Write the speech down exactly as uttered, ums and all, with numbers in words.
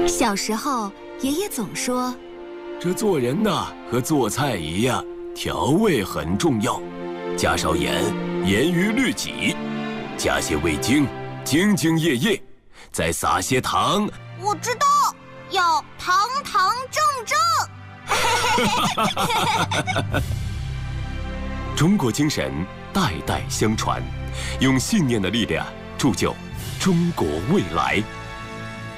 小时候，爷爷总说：“ 这做人呐，和做菜一样，调味很重要。加少盐，严于律己；加些味精，兢兢业业；再撒些糖。” 我知道，要堂堂正正。 中国精神代代相传，用信念的力量铸就中国未来。